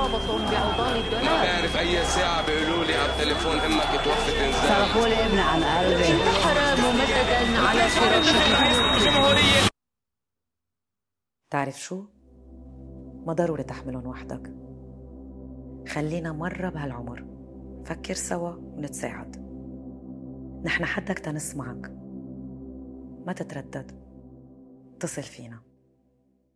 ترابصوا بأوطان ما الدولار. بعرف أي ساعة بيقولوا لي على التليفون أمك توفت إنزال. صرفوا لي ابني عن قلبي. انتحر ممددا على فراشه. تعرف شو؟ ما ضروري تحملهم وحدك. خلينا مرة بهالعمر فكر سوا ونتساعد. نحن حدك تنسمعك. ما تتردد، اتصل فينا.